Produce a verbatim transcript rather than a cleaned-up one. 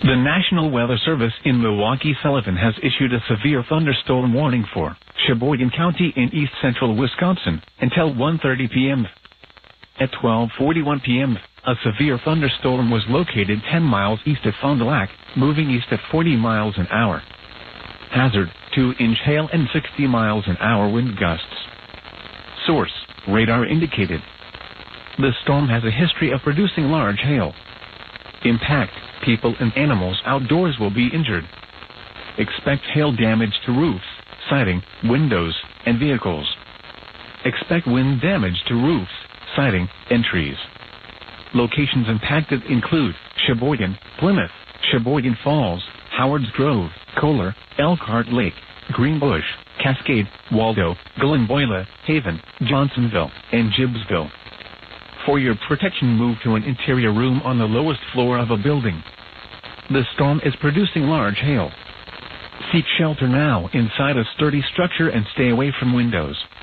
The National Weather Service in Milwaukee-Sullivan has issued a severe thunderstorm warning for Sheboygan County in east central Wisconsin until one thirty p m At twelve forty-one p m, a severe thunderstorm was located ten miles east of Fond du Lac, moving east at forty miles an hour. Hazard, two inch hail and sixty miles an hour wind gusts. Source, radar indicated. The storm has a history of producing large hail. Impact, people and animals outdoors will be injured. Expect hail damage to roofs, siding, windows, and vehicles. Expect wind damage to roofs, siding, and trees. Locations impacted include Sheboygan, Plymouth, Sheboygan Falls, Howards Grove, Kohler, Elkhart Lake, Greenbush, Cascade, Waldo, Glenboila, Haven, Johnsonville, and Gibbsville. For your protection, move to an interior room on the lowest floor of a building. The storm is producing large hail. Seek shelter now inside a sturdy structure and stay away from windows.